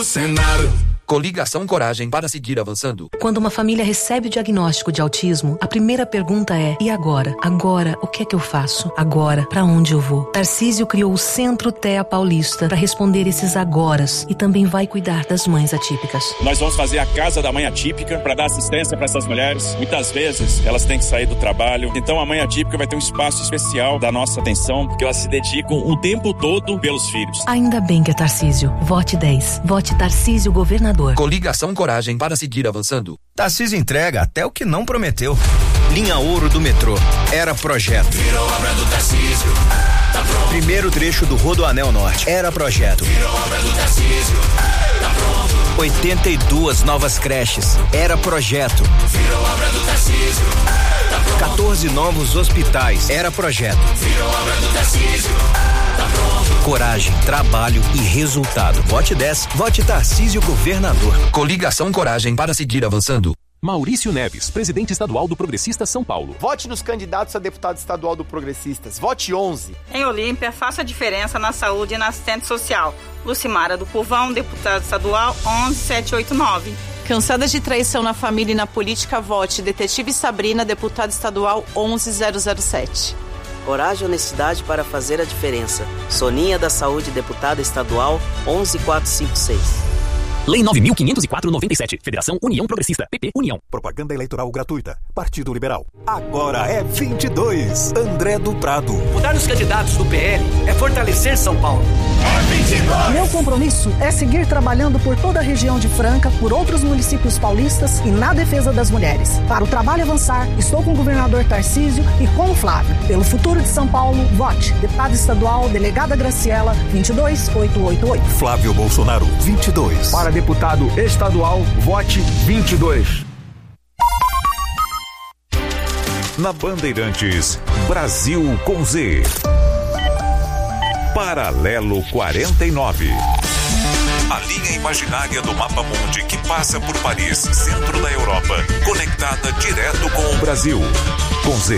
Senado. Coligação Coragem para seguir avançando. Quando uma família recebe o diagnóstico de autismo, a primeira pergunta é: e agora? Agora, o que é que eu faço? Agora, pra onde eu vou? Tarcísio criou o Centro TEA Paulista para responder esses agoras e também vai cuidar das mães atípicas. Nós vamos fazer a Casa da Mãe Atípica para dar assistência para essas mulheres. Muitas vezes elas têm que sair do trabalho. Então a Mãe Atípica vai ter um espaço especial da nossa atenção, porque elas se dedicam o tempo todo pelos filhos. Ainda bem que é Tarcísio. Vote 10. Vote Tarcísio Governador. Coligação Coragem para seguir avançando. Tarcísio entrega até o que não prometeu. Linha Ouro do metrô. Era projeto. Virou obra do Tarcísio. Tá pronto. Primeiro trecho do Rodoanel Norte. Era projeto. Virou obra do Tarcísio. Tá pronto. 82 novas creches. Era projeto. Virou obra do Tarcísio. Tá pronto. 14 novos hospitais. Era projeto. Virou obra do Tarcísio. Tá pronto. Coragem, trabalho e resultado. Vote 10. Vote Tarcísio Governador. Coligação Coragem para seguir avançando. Maurício Neves, presidente estadual do Progressistas São Paulo. Vote nos candidatos a deputado estadual do Progressistas. Vote 11. Em Olímpia, faça a diferença na saúde e na assistente social. Lucimara do Curvão, deputado estadual 11789. Cansadas de traição na família e na política, vote Detetive Sabrina, deputada estadual 11007. Coragem e honestidade para fazer a diferença. Soninha da Saúde, deputada estadual 11456. Lei 9.504/97. Federação União Progressista. PP União. Propaganda eleitoral gratuita. Partido Liberal. Agora é 22. André do Prado. Votar nos candidatos do PL é fortalecer São Paulo. É 22. Meu compromisso é seguir trabalhando por toda a região de Franca, por outros municípios paulistas e na defesa das mulheres. Para o trabalho avançar, estou com o governador Tarcísio e com o Flávio. Pelo futuro de São Paulo, vote deputada estadual, delegada Graciela, 22888. Flávio Bolsonaro, 22. Para deputado estadual, vote 22. Na Bandeirantes, Brasil com Z. Paralelo 49. A linha imaginária do Mapa Mundi que passa por Paris, centro da Europa, conectada direto com o Brasil. Com Z.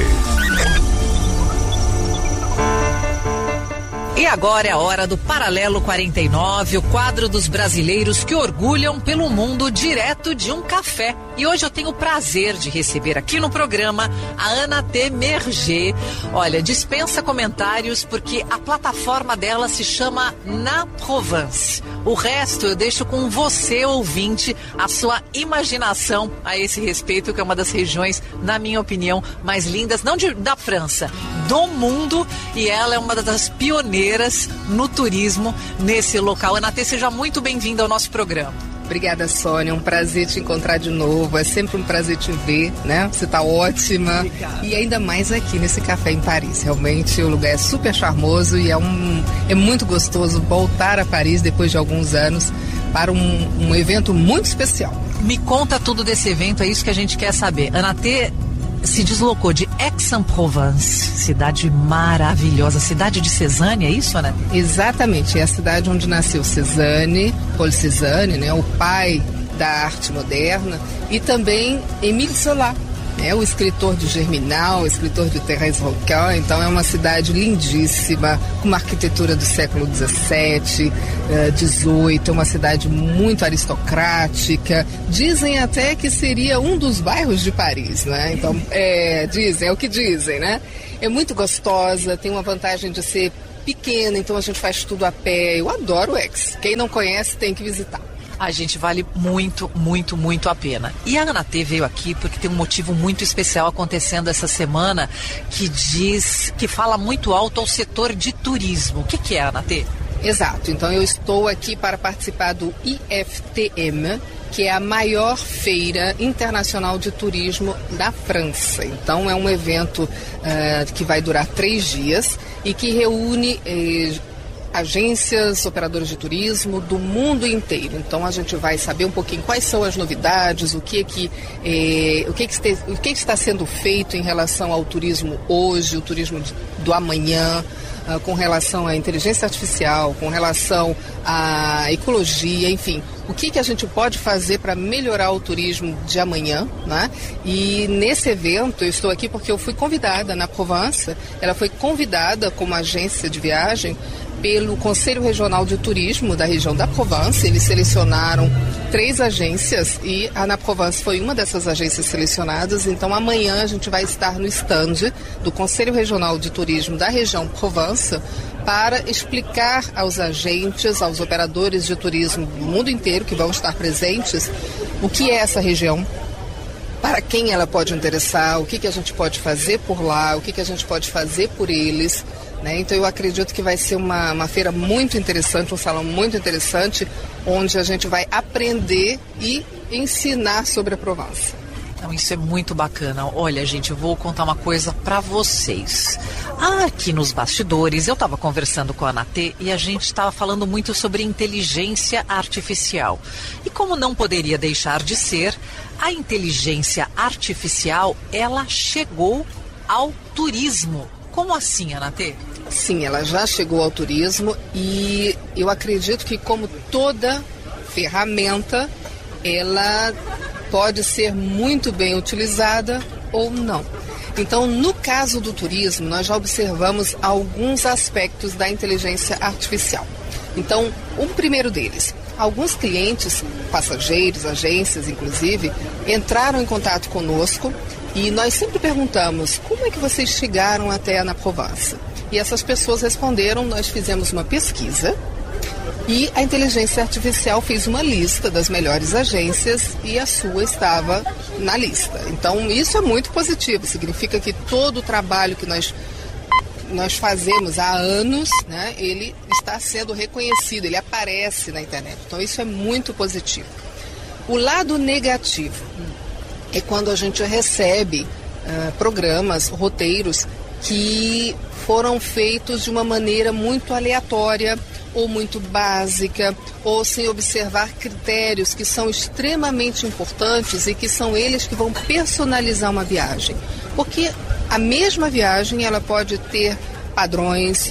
E agora é a hora do Paralelo 49, o quadro dos brasileiros que orgulham pelo mundo direto de um café. E hoje eu tenho o prazer de receber aqui no programa a Anaté Merger. Olha, dispensa comentários porque a plataforma dela se chama Na Provence. O resto eu deixo com você, ouvinte, a sua imaginação a esse respeito, que é uma das regiões, na minha opinião, mais lindas, não da França, do mundo, e ela é uma das pioneiras no turismo nesse local. Anaté, seja muito bem-vinda ao nosso programa. Obrigada, Sônia, é um prazer te encontrar de novo, é sempre um prazer te ver, né? Você tá ótima. Obrigada. E ainda mais aqui nesse café em Paris, realmente o lugar é super charmoso e é muito gostoso voltar a Paris depois de alguns anos para um evento muito especial. Me conta tudo desse evento, é isso que a gente quer saber. Anaté se deslocou de Aix-en-Provence, cidade maravilhosa, cidade de Cézanne, é isso, Ana? Exatamente, é a cidade onde nasceu Cézanne, Paul Cézanne, né, o pai da arte moderna, e também Émile Zola, né, o escritor de Germinal, o escritor de Thérèse Rocan. Então é uma cidade lindíssima, com uma arquitetura do século XVII, XVIII, é uma cidade muito aristocrática. Dizem até que seria um dos bairros de Paris, né? Então, dizem, é o que dizem, né? É muito gostosa, tem uma vantagem de ser pequena, então a gente faz tudo a pé. Eu adoro o Aix. Quem não conhece tem que visitar. A gente vale muito, muito, muito a pena. E a Anaté veio aqui porque tem um motivo muito especial acontecendo essa semana que fala muito alto ao setor de turismo. O que é, Anaté? Exato. Então eu estou aqui para participar do IFTM, que é a maior feira internacional de turismo da França. Então é um evento que vai durar 3 dias e que reúne agências, operadores de turismo do mundo inteiro. Então a gente vai saber um pouquinho quais são as novidades, o que está sendo feito em relação ao turismo hoje, o turismo do amanhã, com relação à inteligência artificial, com relação à ecologia, enfim. O que a gente pode fazer para melhorar o turismo de amanhã, né? E nesse evento eu estou aqui porque eu fui convidada na Provence, ela foi convidada como agência de viagem pelo Conselho Regional de Turismo da região da Provence. Eles selecionaram 3 agências e a Na Provence foi uma dessas agências selecionadas. Então amanhã a gente vai estar no stand do Conselho Regional de Turismo da região Provence para explicar aos agentes, aos operadores de turismo do mundo inteiro que vão estar presentes, o que é essa região, para quem ela pode interessar, o que a gente pode fazer por lá, o que a gente pode fazer por eles, né? Então eu acredito que vai ser uma feira muito interessante, um salão muito interessante, onde a gente vai aprender e ensinar sobre a Provence. Então, isso é muito bacana. Olha, gente, eu vou contar uma coisa para vocês. Aqui nos bastidores, eu estava conversando com a Anatê e a gente estava falando muito sobre inteligência artificial. E como não poderia deixar de ser, a inteligência artificial, ela chegou ao turismo. Como assim, Anatê? Sim, ela já chegou ao turismo e eu acredito que, como toda ferramenta, ela pode ser muito bem utilizada ou não. Então, no caso do turismo, nós já observamos alguns aspectos da inteligência artificial. Então, o primeiro deles, alguns clientes, passageiros, agências inclusive, entraram em contato conosco e nós sempre perguntamos: como é que vocês chegaram até a Na Provence? E essas pessoas responderam: nós fizemos uma pesquisa e a inteligência artificial fez uma lista das melhores agências e a sua estava na lista. Então, isso é muito positivo, significa que todo o trabalho que nós fazemos há anos, né, ele está sendo reconhecido, ele aparece na internet. Então, isso é muito positivo. O lado negativo é quando a gente recebe programas, roteiros que foram feitos de uma maneira muito aleatória ou muito básica, ou sem observar critérios que são extremamente importantes e que são eles que vão personalizar uma viagem. Porque a mesma viagem, ela pode ter padrões,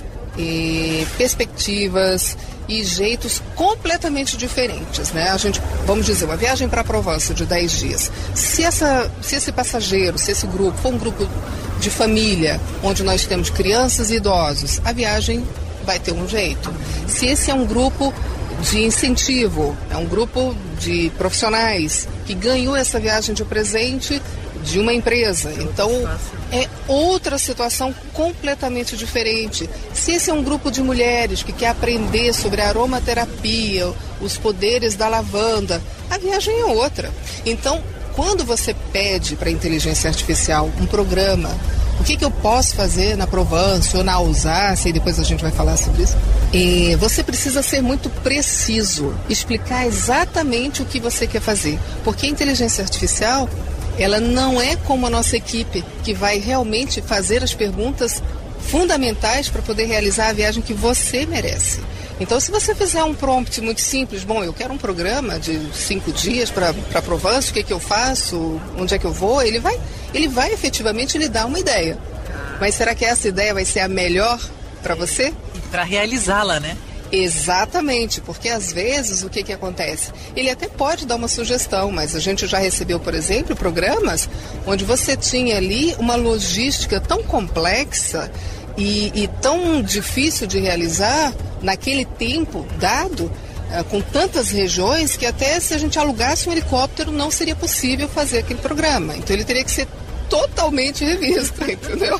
perspectivas e jeitos completamente diferentes, né? A gente, vamos dizer, uma viagem para a Provence de 10 dias. Se esse passageiro, se esse grupo for um grupo de família, onde nós temos crianças e idosos, a viagem vai ter um jeito. Se esse é um grupo de incentivo, é um grupo de profissionais que ganhou essa viagem de presente de uma empresa, então é outra situação completamente diferente. Se esse é um grupo de mulheres que quer aprender sobre a aromaterapia, os poderes da lavanda, a viagem é outra. Então, quando você pede para a inteligência artificial um programa, o que eu posso fazer na Provence ou na Alsácia, e depois a gente vai falar sobre isso, você precisa ser muito preciso, explicar exatamente o que você quer fazer, porque a inteligência artificial, ela não é como a nossa equipe, que vai realmente fazer as perguntas fundamentais para poder realizar a viagem que você merece. Então, se você fizer um prompt muito simples, bom, eu quero um programa de 5 dias para Provence, o que eu faço, onde é que eu vou, ele vai efetivamente lhe dar uma ideia. Mas será que essa ideia vai ser a melhor para você? Para realizá-la, né? Exatamente, porque às vezes o que acontece? Ele até pode dar uma sugestão, mas a gente já recebeu, por exemplo, programas onde você tinha ali uma logística tão complexa e tão difícil de realizar naquele tempo dado, com tantas regiões, que até se a gente alugasse um helicóptero não seria possível fazer aquele programa. Então ele teria que ser totalmente revisto, entendeu?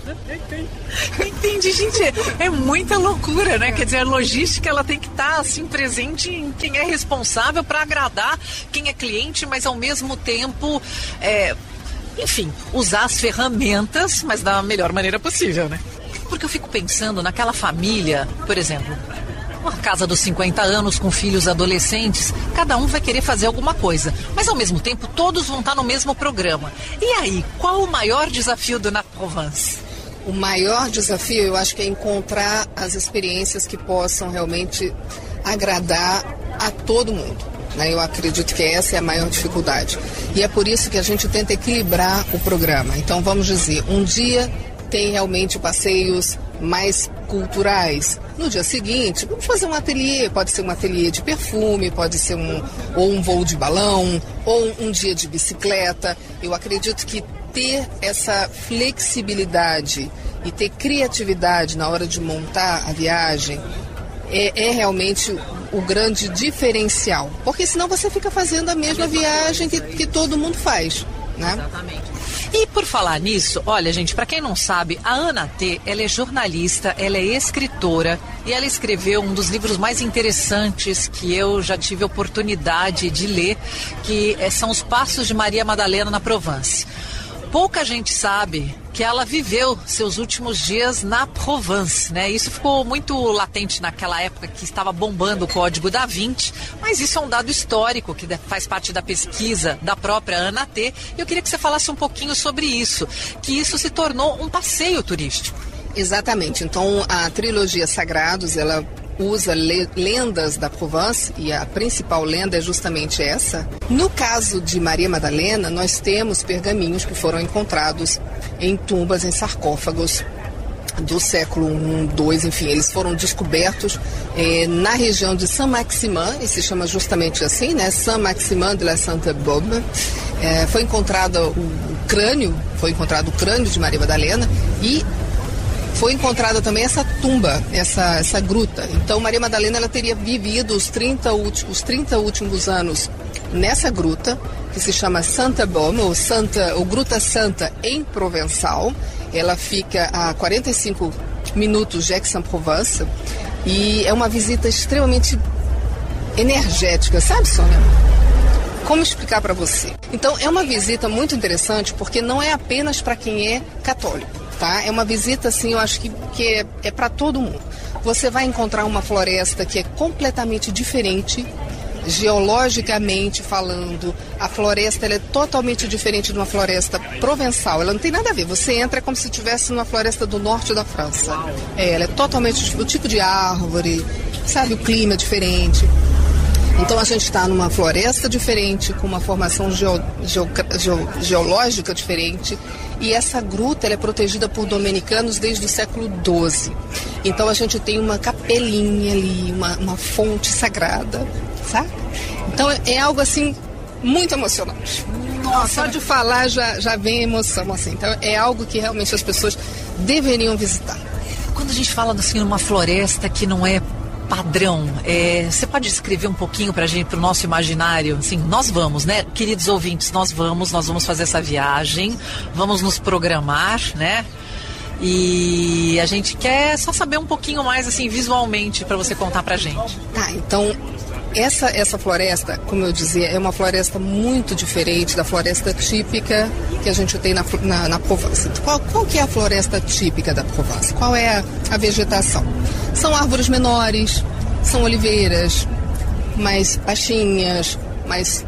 Entendi, gente, é muita loucura, né? Quer dizer, a logística, ela tem que estar assim presente em quem é responsável para agradar quem é cliente, mas ao mesmo tempo, enfim, usar as ferramentas, mas da melhor maneira possível, né? Porque eu fico pensando naquela família, por exemplo, uma casa dos 50 anos com filhos adolescentes, cada um vai querer fazer alguma coisa, mas ao mesmo tempo todos vão estar no mesmo programa. E aí, qual o maior desafio do Na Provence? O maior desafio, eu acho que é encontrar as experiências que possam realmente agradar a todo mundo. Eu acredito que essa é a maior dificuldade. E é por isso que a gente tenta equilibrar o programa. Então, vamos dizer, um dia tem realmente passeios mais culturais. No dia seguinte, vamos fazer um ateliê, pode ser um ateliê de perfume, pode ser um voo de balão, ou um dia de bicicleta. Eu acredito que ter essa flexibilidade e ter criatividade na hora de montar a viagem é realmente o grande diferencial. Porque senão você fica fazendo a mesma viagem que todo mundo faz, né? Exatamente. E por falar nisso, olha, gente, para quem não sabe, a Ana T, ela é jornalista, ela é escritora e ela escreveu um dos livros mais interessantes que eu já tive a oportunidade de ler, que são Os Passos de Maria Madalena na Provence. Pouca gente sabe que ela viveu seus últimos dias na Provence, né? Isso ficou muito latente naquela época que estava bombando o Código da Vinci, mas isso é um dado histórico que faz parte da pesquisa da própria Ana T. Eu queria que você falasse um pouquinho sobre isso, que isso se tornou um passeio turístico. Exatamente. Então, a trilogia Sagrados, ela usa lendas da Provence e a principal lenda é justamente essa. No caso de Maria Madalena, nós temos pergaminhos que foram encontrados em tumbas, em sarcófagos do século I, II, enfim, eles foram descobertos na região de Saint-Maximin, e se chama justamente assim, né? Saint-Maximin de la Sainte-Baume. Foi encontrado o crânio de Maria Madalena e foi encontrada também essa tumba, essa gruta. Então, Maria Madalena ela teria vivido os 30 últimos anos nessa gruta, que se chama Sainte-Baume, ou Gruta Santa em provençal. Ela fica a 45 minutos de Aix-en-Provence e é uma visita extremamente energética, sabe, Sônia? Como explicar para você? Então, é uma visita muito interessante porque não é apenas para quem é católico. Tá? É uma visita, assim, eu acho que é para todo mundo. Você vai encontrar uma floresta que é completamente diferente, geologicamente falando. A floresta ela é totalmente diferente de uma floresta provençal. Ela não tem nada a ver. Você entra como se estivesse numa floresta do norte da França. Ela é totalmente o tipo de árvore, sabe? O clima é diferente. Então a gente está numa floresta diferente, com uma formação geológica diferente, e essa gruta ela é protegida por dominicanos desde o século XII. Então a gente tem uma capelinha ali, uma fonte sagrada, sabe? Então é algo assim muito emocionante. Nossa, só de falar já vem emoção, assim. Então é algo que realmente as pessoas deveriam visitar. Quando a gente fala assim numa floresta que não é padrão, você pode descrever um pouquinho pra gente, pro nosso imaginário? Assim, nós vamos, né? Queridos ouvintes, nós vamos fazer essa viagem, vamos nos programar, né? E a gente quer só saber um pouquinho mais, assim, visualmente, pra você contar pra gente. Tá, então, essa floresta, como eu dizia, é uma floresta muito diferente da floresta típica que a gente tem na Provence. Qual que é a floresta típica da Provence? Qual é a vegetação? São árvores menores, são oliveiras, mais baixinhas, mais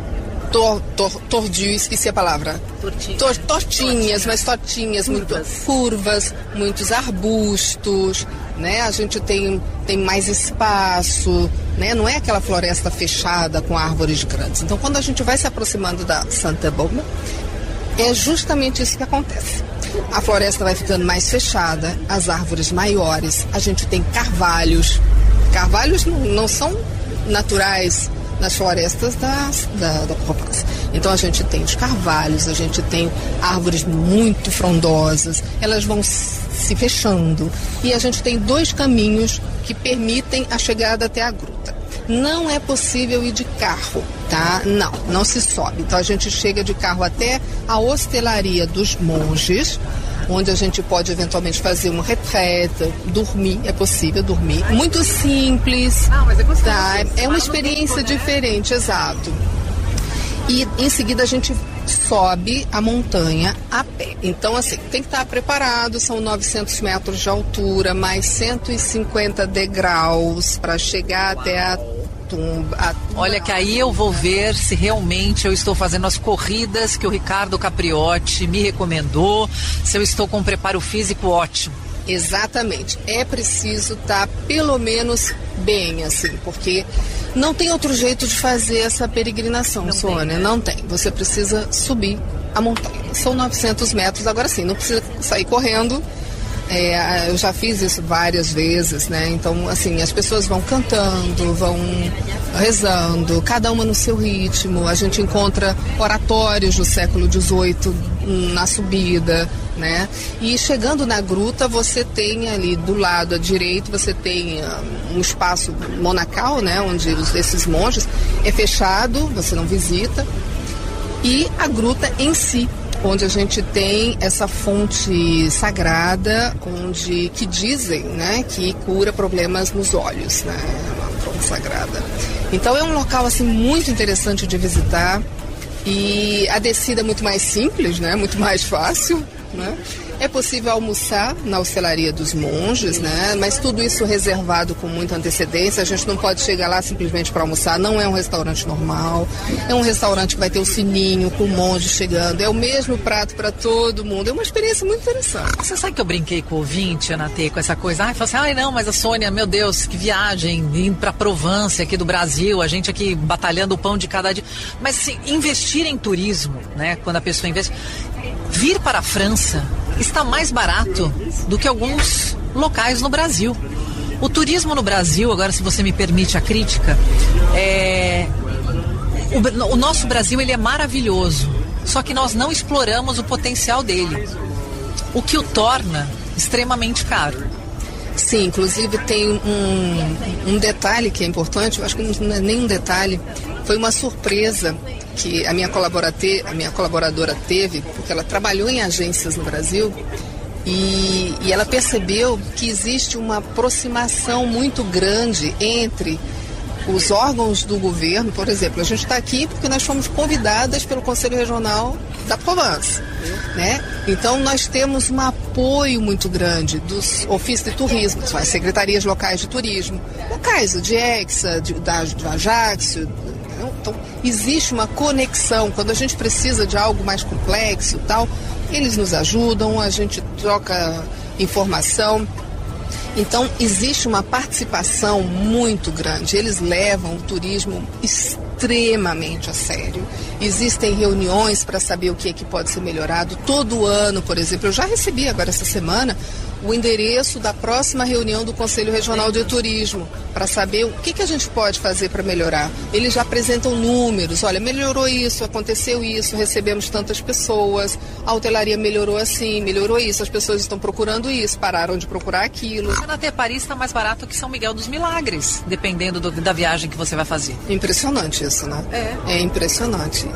tordios, esqueci a palavra. Tortinhas, mais tortinhas, muito curvas, muitos arbustos, né? A gente tem mais espaço, né? Não é aquela floresta fechada com árvores grandes. Então, quando a gente vai se aproximando da Sainte-Baume, é justamente isso que acontece. A floresta vai ficando mais fechada, as árvores maiores, a gente tem carvalhos. Carvalhos não são naturais nas florestas da Provence. Então a gente tem os carvalhos, a gente tem árvores muito frondosas, elas vão se fechando. E a gente tem 2 caminhos que permitem a chegada até a gruta. Não é possível ir de carro, tá? Não se sobe. Então a gente chega de carro até a hostelaria dos monges, onde a gente pode eventualmente fazer uma retreta, dormir, é possível dormir. Muito simples, mas é gostoso, tá? É uma experiência diferente, exato. E em seguida a gente sobe a montanha a pé. Então, assim, tem que estar preparado, são 900 metros de altura, mais 150 degraus para chegar até a tumba. Olha que aí eu vou ver se realmente eu estou fazendo as corridas que o Ricardo Capriotti me recomendou, se eu estou com um preparo físico ótimo. Exatamente. É preciso estar pelo menos bem, assim, porque não tem outro jeito de fazer essa peregrinação, Sônia. Não tem. Você precisa subir a montanha. São 900 metros. Agora sim, não precisa sair correndo. Eu já fiz isso várias vezes, né? Então, assim, as pessoas vão cantando, vão rezando, cada uma no seu ritmo. A gente encontra oratórios do século XVIII na subida, né? E chegando na gruta, você tem ali do lado à direita, você tem um espaço monacal, né? Onde esses monges é fechado, você não visita. E a gruta em si, onde a gente tem essa fonte sagrada, que dizem, né, que cura problemas nos olhos, né, uma fonte sagrada. Então é um local assim muito interessante de visitar e a descida é muito mais simples, né, muito mais fácil, né. É possível almoçar na hostelaria dos monges, né? Mas tudo isso reservado com muita antecedência. A gente não pode chegar lá simplesmente para almoçar. Não é um restaurante normal. É um restaurante que vai ter o sininho com o monge chegando. É o mesmo prato para todo mundo. É uma experiência muito interessante. Você sabe que eu brinquei com o ouvinte, Ana T, com essa coisa? Falei assim, não, mas a Sônia, meu Deus, que viagem, indo para Provence aqui do Brasil, a gente aqui batalhando o pão de cada dia. Mas assim, investir em turismo, né? Quando a pessoa investe... Vir para a França está mais barato do que alguns locais no Brasil. O turismo no Brasil, agora se você me permite a crítica, o nosso Brasil ele é maravilhoso, só que nós não exploramos o potencial dele, o que o torna extremamente caro. Sim, inclusive tem um detalhe que é importante, eu acho que não é nem um detalhe, foi uma surpresa que a minha colaboradora teve, porque ela trabalhou em agências no Brasil e ela percebeu que existe uma aproximação muito grande entre os órgãos do governo. Por exemplo, a gente está aqui porque nós fomos convidadas pelo Conselho Regional da Provence, né? Então nós temos um apoio muito grande dos ofícios de turismo, as secretarias locais de turismo, locais de Exa, do Ajaccio. Então existe uma conexão. Quando a gente precisa de algo mais complexo, tal, eles nos ajudam, a gente troca informação. Então existe uma participação muito grande. Eles levam o turismo extremamente a sério. Existem reuniões para saber o que é que pode ser melhorado. Todo ano, por exemplo, eu já recebi agora essa semana o endereço da próxima reunião do Conselho Regional de Turismo, para saber o que a gente pode fazer para melhorar. Eles já apresentam números, olha, melhorou isso, aconteceu isso, recebemos tantas pessoas, a hotelaria melhorou assim, melhorou isso, as pessoas estão procurando isso, pararam de procurar aquilo. Até Paris está mais barato que São Miguel dos Milagres, dependendo da viagem que você vai fazer. Impressionante isso, né? É impressionante.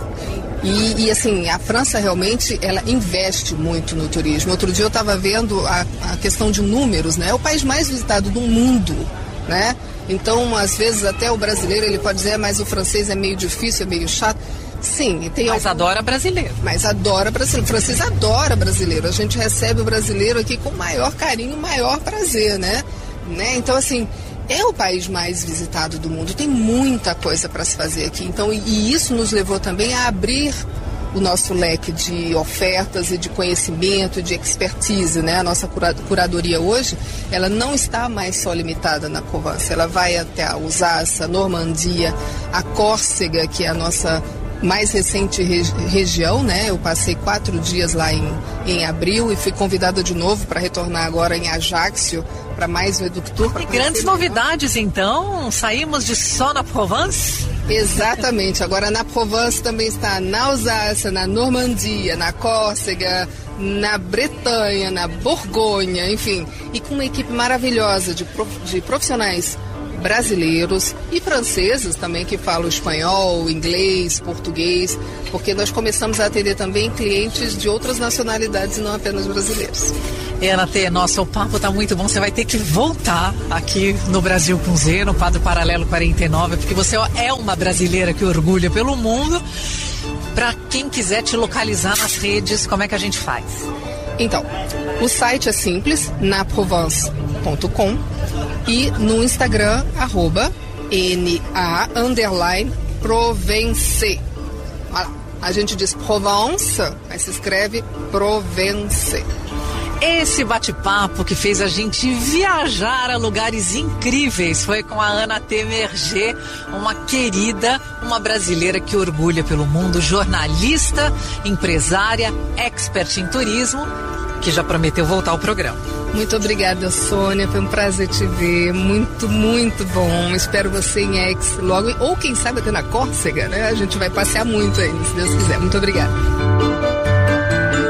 E assim, a França realmente, ela investe muito no turismo. Outro dia eu estava vendo a questão de números, né? É o país mais visitado do mundo, né? Então, às vezes, até o brasileiro, ele pode dizer, mas o francês é meio difícil, é meio chato. Sim, tem mas adora brasileiro. Mas adora brasileiro. O francês adora brasileiro. A gente recebe o brasileiro aqui com maior carinho, maior prazer, né? Então, assim... É o país mais visitado do mundo, tem muita coisa para se fazer aqui. Então, e isso nos levou também a abrir o nosso leque de ofertas e de conhecimento, de expertise, né? A nossa curadoria hoje, ela não está mais só limitada na Provence, ela vai até a Alsácia, a Normandia, a Córcega, que é a nossa mais recente região, né? Eu passei 4 dias lá em abril e fui convidada de novo para retornar agora em Ajaccio para mais o Eductour. Tem grandes novidades, então? Saímos de só na Provence? Exatamente. Agora na Provence também está na Alsácia, na Normandia, na Córcega, na Bretanha, na Borgonha, enfim. E com uma equipe maravilhosa de profissionais brasileiros e franceses também que falam espanhol, inglês, português, porque nós começamos a atender também clientes de outras nacionalidades e não apenas brasileiros. Ana T, nossa, o papo tá muito bom, você vai ter que voltar aqui no Brasil com Z, no Quadro Paralelo 49, porque você é uma brasileira que orgulha pelo mundo. Para quem quiser te localizar nas redes, como é que a gente faz? Então, o site é simples, naprovence.com, e no Instagram, @NA_Provence. Olha lá, a gente diz Provence, mas se escreve Provence. Esse bate-papo que fez a gente viajar a lugares incríveis foi com a Ana T. Merger, uma querida, uma brasileira que orgulha pelo mundo, jornalista, empresária, expert em turismo, que já prometeu voltar ao programa. Muito obrigada, Sônia, foi um prazer te ver, muito, muito bom. Espero você em Aix logo, ou quem sabe até na Córcega, né? A gente vai passear muito aí, se Deus quiser. Muito obrigada.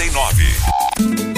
49.